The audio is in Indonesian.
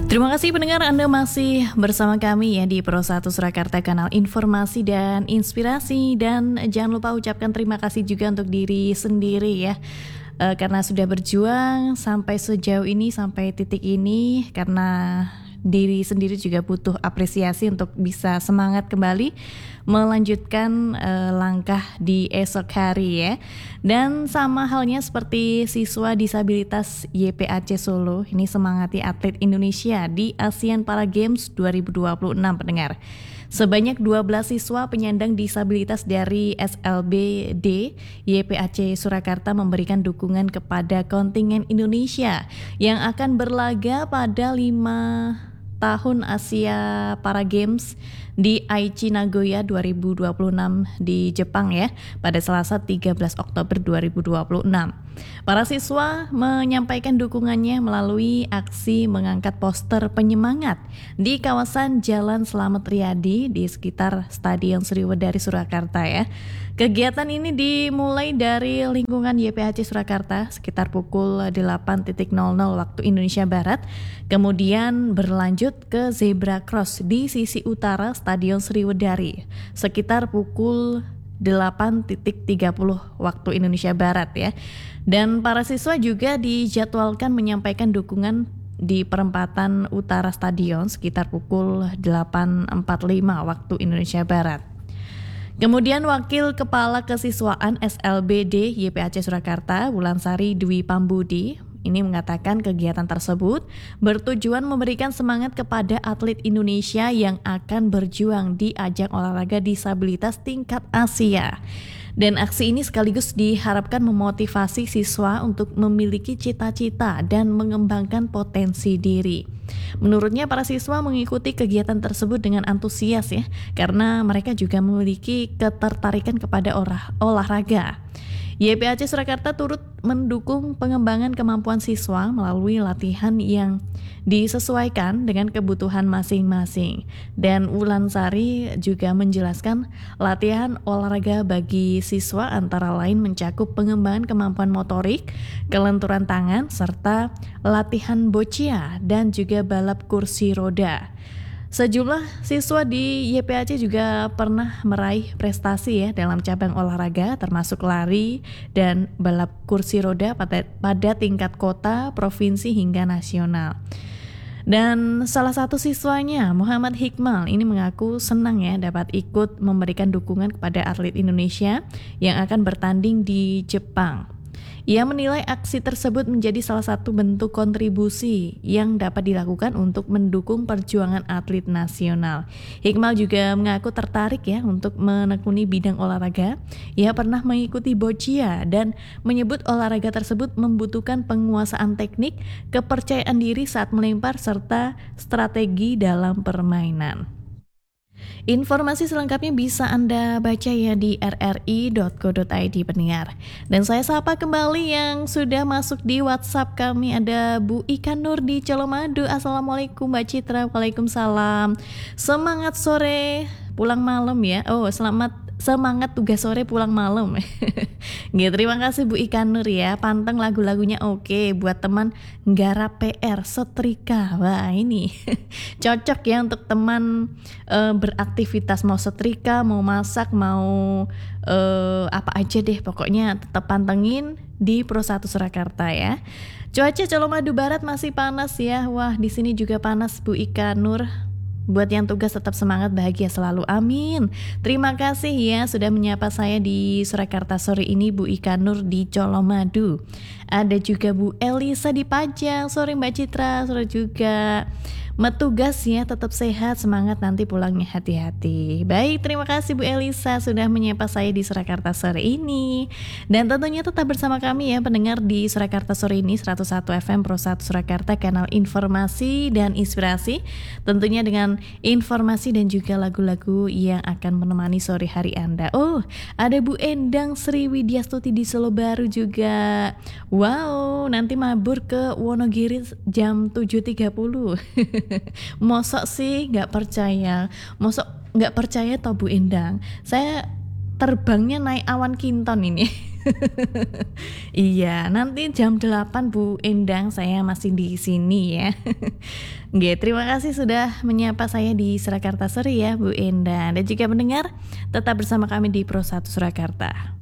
Terima kasih pendengar, Anda masih bersama kami ya di Pro 1 Surakarta, kanal informasi dan inspirasi. Dan jangan lupa ucapkan terima kasih juga untuk diri sendiri ya, karena sudah berjuang sampai sejauh ini, sampai titik ini. Karena diri sendiri juga butuh apresiasi untuk bisa semangat kembali melanjutkan langkah di esok hari ya. Dan sama halnya seperti siswa disabilitas YPAC Solo, ini semangati atlet Indonesia di ASEAN Para Games 2026 pendengar. Sebanyak 12 siswa penyandang disabilitas dari SLBD YPAC Surakarta memberikan dukungan kepada kontingen Indonesia yang akan berlaga pada 5 tahun Asia Para Games di Aichi Nagoya 2026 di Jepang ya, pada Selasa 13 Oktober 2026. Para siswa menyampaikan dukungannya melalui aksi mengangkat poster penyemangat di kawasan Jalan Slamet Riyadi di sekitar Stadion Sriwedari Surakarta ya. Kegiatan ini dimulai dari lingkungan YPAC Surakarta sekitar pukul 8.00 waktu Indonesia Barat, kemudian berlanjut ke Zebra Cross di sisi utara Stadion Sriwedari sekitar pukul 8.30 waktu Indonesia Barat ya. Dan para siswa juga dijadwalkan menyampaikan dukungan di perempatan utara stadion sekitar pukul 8.45 waktu Indonesia Barat. Kemudian Wakil Kepala Kesiswaan SLBD YPAC Surakarta, Wulansari Dwi Pambudi, ini mengatakan kegiatan tersebut bertujuan memberikan semangat kepada atlet Indonesia yang akan berjuang di ajang olahraga disabilitas tingkat Asia. Dan aksi ini sekaligus diharapkan memotivasi siswa untuk memiliki cita-cita dan mengembangkan potensi diri. Menurutnya para siswa mengikuti kegiatan tersebut dengan antusias ya, karena mereka juga memiliki ketertarikan kepada olahraga. YPAC Surakarta turut mendukung pengembangan kemampuan siswa melalui latihan yang disesuaikan dengan kebutuhan masing-masing. Dan Wulansari juga menjelaskan latihan olahraga bagi siswa antara lain mencakup pengembangan kemampuan motorik, kelenturan tangan, serta latihan boccia dan juga balap kursi roda. Sejumlah siswa di YPAC juga pernah meraih prestasi ya dalam cabang olahraga termasuk lari dan balap kursi roda pada tingkat kota, provinsi hingga nasional. Dan salah satu siswanya, Muhammad Hikmal, ini mengaku senang ya dapat ikut memberikan dukungan kepada atlet Indonesia yang akan bertanding di Jepang. Ia menilai aksi tersebut menjadi salah satu bentuk kontribusi yang dapat dilakukan untuk mendukung perjuangan atlet nasional. Hikmal juga mengaku tertarik ya untuk menekuni bidang olahraga. Ia pernah mengikuti boccia dan menyebut olahraga tersebut membutuhkan penguasaan teknik, kepercayaan diri saat melempar, serta strategi dalam permainan. Informasi selengkapnya bisa Anda baca ya di rri.co.id pendengar. Dan saya sapa kembali yang sudah masuk di WhatsApp kami. Ada Bu Ika Nur di Colomadu. Assalamualaikum Mbak Citra. Waalaikumsalam. Semangat sore pulang malam ya. Oh, semangat tugas sore pulang malam. Gitu, terima kasih Bu Ikan Nur ya. Panteng lagu-lagunya oke. Buat teman nggarap PR setrika. Wah ini cocok ya untuk teman beraktivitas, mau setrika, mau masak, mau apa aja deh. Pokoknya tetap pantengin di Pro 1 Surakarta ya. Cuaca Colomadu Barat masih panas ya. Wah di sini juga panas Bu Ikan Nur. Buat yang tugas tetap semangat, bahagia selalu, amin. Terima kasih ya sudah menyapa saya di Surakarta sore ini, Bu Ika Nur di Colomadu. Ada juga Bu Elisa di Pajang. Sore Mbak Citra, sore juga. Metugas ya, tetap sehat, semangat, nanti pulangnya hati-hati. Baik, terima kasih Bu Elisa sudah menyapa saya di Surakarta sore ini. Dan tentunya tetap bersama kami ya pendengar di Surakarta sore ini 101 FM Pro 1 Surakarta, kanal informasi dan inspirasi. Tentunya dengan informasi dan juga lagu-lagu yang akan menemani sore hari Anda. Oh, ada Bu Endang Sri Widyastuti di Solo Baru juga. Wow, nanti mabur ke Wonogiri jam 7.30. Mosok sih nggak percaya. Mosok nggak percaya toh Bu Endang. Saya terbangnya naik awan kinton ini. Iya, nanti jam 8 Bu Endang saya masih di sini ya. Oke, terima kasih sudah menyapa saya di Surakarta sore ya Bu Endang. Dan juga mendengar, tetap bersama kami di Pro 1 Surakarta.